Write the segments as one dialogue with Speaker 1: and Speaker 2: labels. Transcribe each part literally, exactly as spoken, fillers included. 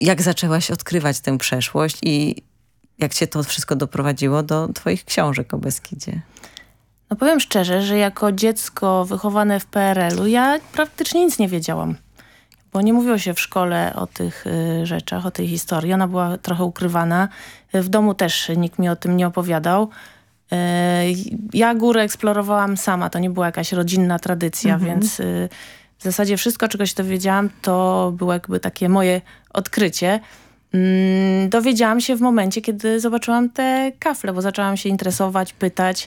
Speaker 1: jak zaczęłaś odkrywać tę przeszłość i jak cię to wszystko doprowadziło do twoich książek o Beskidzie?
Speaker 2: No powiem szczerze, że jako dziecko wychowane w P R L u ja praktycznie nic nie wiedziałam. Bo nie mówiło się w szkole o tych y, rzeczach, o tej historii. Ona była trochę ukrywana. W domu też nikt mi o tym nie opowiadał. Y, ja górę eksplorowałam sama. To nie była jakaś rodzinna tradycja, mhm. więc y, w zasadzie wszystko, czego się dowiedziałam, to było jakby takie moje odkrycie. Mm, dowiedziałam się w momencie, kiedy zobaczyłam te kafle, bo zaczęłam się interesować, pytać.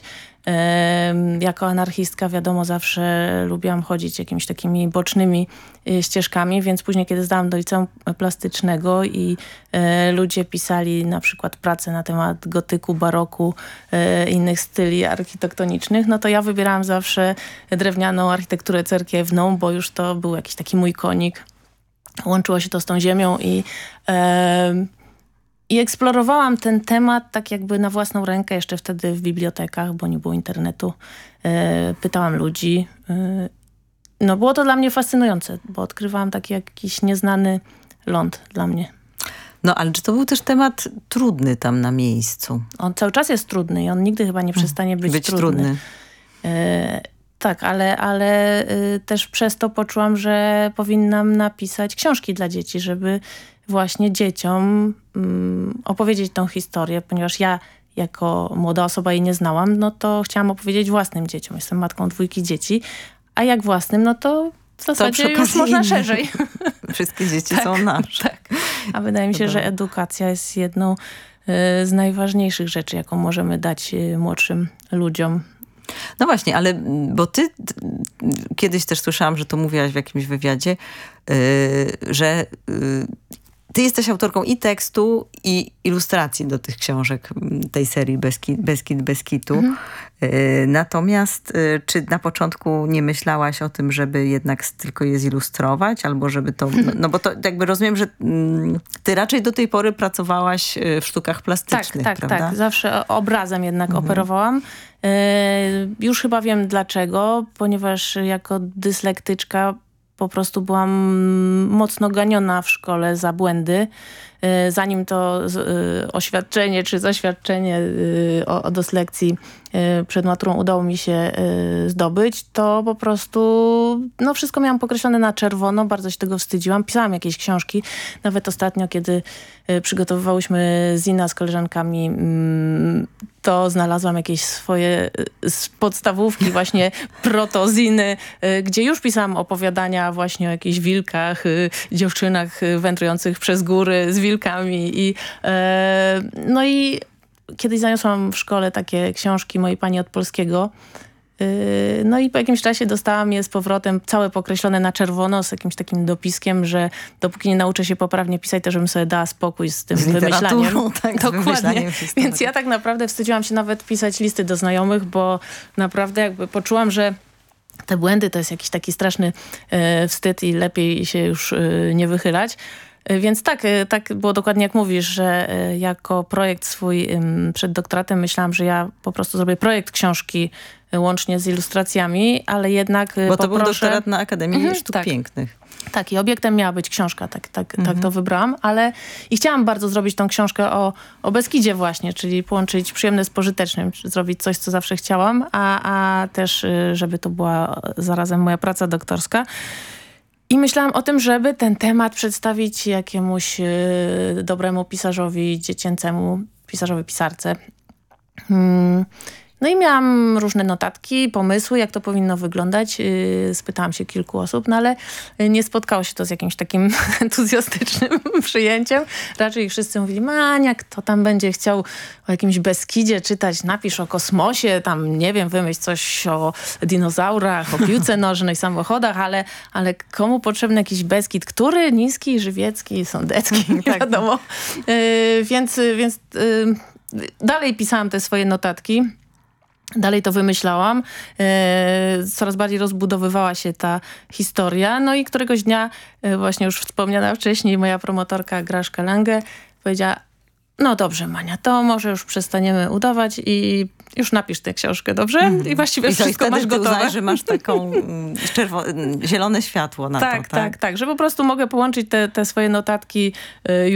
Speaker 2: Ym, jako anarchistka, wiadomo, zawsze lubiłam chodzić jakimiś takimi bocznymi y, ścieżkami, więc później, kiedy zdałam do liceum plastycznego i y, ludzie pisali na przykład pracę na temat gotyku, baroku, y, innych styli architektonicznych, no to ja wybierałam zawsze drewnianą architekturę cerkiewną, bo już to był jakiś taki mój konik. Łączyło się to z tą ziemią i, e, i eksplorowałam ten temat tak jakby na własną rękę, jeszcze wtedy w bibliotekach, bo nie było internetu. E, pytałam ludzi. E, no było to dla mnie fascynujące, bo odkrywałam taki jakiś nieznany ląd dla mnie.
Speaker 1: No ale czy to był też temat trudny tam na miejscu?
Speaker 2: On cały czas jest trudny i on nigdy chyba nie przestanie być,
Speaker 1: być
Speaker 2: trudny. trudny. E, Tak, ale, ale y, też przez to poczułam, że powinnam napisać książki dla dzieci, żeby właśnie dzieciom y, opowiedzieć tą historię, ponieważ ja jako młoda osoba jej nie znałam, no to chciałam opowiedzieć własnym dzieciom. Jestem matką dwójki dzieci, a jak własnym, no to w zasadzie to już można szerzej.
Speaker 1: Wszystkie dzieci
Speaker 2: tak,
Speaker 1: są nasze.
Speaker 2: Tak. A wydaje mi się, że edukacja jest jedną y, z najważniejszych rzeczy, jaką możemy dać y, młodszym ludziom.
Speaker 1: No właśnie, ale bo ty kiedyś też słyszałam, że to mówiłaś w jakimś wywiadzie, yy, że yy, ty jesteś autorką i tekstu, i ilustracji do tych książek tej serii Beskid, Beskid Beskitu. Mhm. Yy, natomiast yy, czy na początku nie myślałaś o tym, żeby jednak tylko je zilustrować, albo żeby to... No, no bo to jakby rozumiem, że yy, ty raczej do tej pory pracowałaś w sztukach plastycznych,
Speaker 2: tak, tak,
Speaker 1: prawda?
Speaker 2: Tak, zawsze obrazem jednak mhm. operowałam. Yy, już chyba wiem dlaczego, ponieważ jako dyslektyczka po prostu byłam mocno ganiona w szkole za błędy. Zanim to oświadczenie czy zaświadczenie o, o dyslekcji przed maturą udało mi się zdobyć, to po prostu no wszystko miałam pokreślone na czerwono, bardzo się tego wstydziłam. Pisałam jakieś książki, nawet ostatnio, kiedy przygotowywałyśmy zina z koleżankami, to znalazłam jakieś swoje podstawówki, właśnie protoziny, gdzie już pisałam opowiadania właśnie o jakichś wilkach, dziewczynach wędrujących przez góry z wilkami. I, e, no i kiedyś zaniosłam w szkole takie książki mojej pani od polskiego. E, no i po jakimś czasie dostałam je z powrotem całe pokreślone na czerwono z jakimś takim dopiskiem, że dopóki nie nauczę się poprawnie pisać, to żebym sobie dała spokój z tym z wymyślaniem.
Speaker 1: Tak,
Speaker 2: dokładnie. Więc ja tak naprawdę wstydziłam się nawet pisać listy do znajomych, bo naprawdę jakby poczułam, że te błędy to jest jakiś taki straszny e, wstyd i lepiej się już e, nie wychylać. Więc tak, tak było dokładnie jak mówisz, że jako projekt swój przed doktoratem myślałam, że ja po prostu zrobię projekt książki łącznie z ilustracjami, ale jednak
Speaker 1: Bo to
Speaker 2: poproszę...
Speaker 1: był doktorat na Akademii mhm, Sztuk
Speaker 2: tak.
Speaker 1: Pięknych.
Speaker 2: Tak, i obiektem miała być książka, tak, tak, mhm. tak to wybrałam, ale i chciałam bardzo zrobić tą książkę o, o Beskidzie właśnie, czyli połączyć przyjemne z pożytecznym, zrobić coś, co zawsze chciałam, a, a też, żeby to była zarazem moja praca doktorska. I myślałam o tym, żeby ten temat przedstawić jakiemuś y, dobremu pisarzowi dziecięcemu, pisarzowi pisarce. Hmm. No i miałam różne notatki, pomysły, jak to powinno wyglądać. Yy, spytałam się kilku osób, no ale nie spotkało się to z jakimś takim entuzjastycznym przyjęciem. Raczej wszyscy mówili, Mania, kto tam będzie chciał o jakimś Beskidzie czytać, napisz o kosmosie, tam nie wiem, wymyśl coś o dinozaurach, o piłce nożnej, samochodach, ale, ale komu potrzebny jakiś Beskid? Który? Niski, żywiecki, sądecki, nie tak. wiadomo. Yy, więc więc yy, dalej pisałam te swoje notatki. Dalej to wymyślałam. E, coraz bardziej rozbudowywała się ta historia. No i któregoś dnia, e, właśnie już wspomniana wcześniej, moja promotorka Graszka Lange powiedziała, no dobrze Mania, to może już przestaniemy udawać i już napisz tę książkę, dobrze? Mm. I właściwie
Speaker 1: I
Speaker 2: wszystko masz gotowe.
Speaker 1: Uznaj, że masz taką czerwo- zielone światło na
Speaker 2: tak,
Speaker 1: to. Tak,
Speaker 2: tak, tak, że po prostu mogę połączyć te, te swoje notatki